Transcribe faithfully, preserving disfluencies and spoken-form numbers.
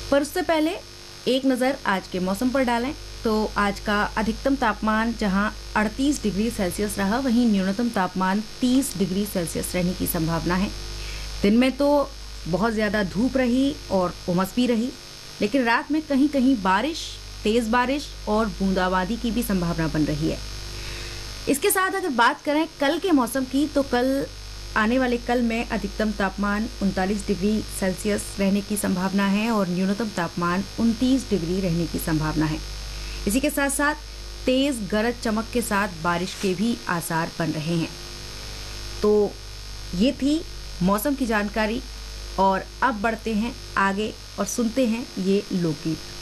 पर उससे पहले एक नज़र आज के मौसम पर डालें तो आज का अधिकतम तापमान जहां अड़तीस डिग्री सेल्सियस रहा, वहीं न्यूनतम तापमान तीस डिग्री सेल्सियस रहने की संभावना है। दिन में तो बहुत ज़्यादा धूप रही और उमस भी रही, लेकिन रात में कहीं कहीं बारिश, तेज़ बारिश और बूंदाबांदी की भी संभावना बन रही है। इसके साथ अगर बात करें कल के मौसम की, तो कल आने वाले कल में अधिकतम तापमान उनतालीस डिग्री सेल्सियस रहने की संभावना है और न्यूनतम तापमान उनतीस डिग्री रहने की संभावना है। इसी के साथ साथ तेज़ गरज चमक के साथ बारिश के भी आसार बन रहे हैं। तो ये थी मौसम की जानकारी और अब बढ़ते हैं आगे और सुनते हैं ये लोकगीत।